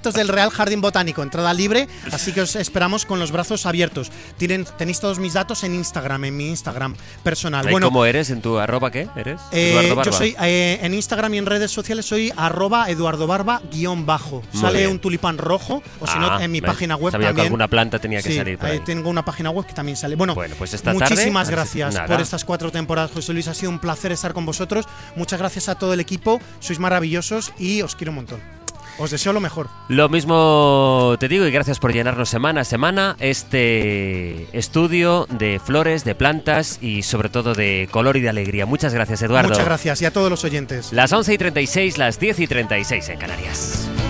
actos del Real Jardín Botánico, entrada libre, así que os esperamos con los brazos abiertos. Tenéis todos mis datos en Instagram, en mi Instagram personal. ¿Y cómo eres? ¿En tu arroba qué eres? Eduardo Barba. Yo soy, en Instagram y en redes sociales soy @EduardoBarba_. Sale un tulipán rojo, o si no, en mi página web sabía también. Que alguna planta tenía que salir por ahí. Tengo una página web que también sale. Bueno, pues esta muchísimas tarde, gracias por estas 4 temporadas, José Luis. Ha sido un placer estar con vosotros. Muchas gracias a todo el equipo. Sois maravillosos y os quiero un montón. Os deseo lo mejor. Lo mismo te digo, y gracias por llenarnos semana a semana este estudio de flores, de plantas y sobre todo de color y de alegría. Muchas gracias, Eduardo. Muchas gracias, y a todos los oyentes. Las 11:36, las 10:36 en Canarias.